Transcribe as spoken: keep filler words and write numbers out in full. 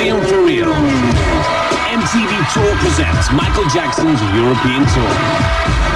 See 'em for real. M T V Tour presents Michael Jackson's European Tour.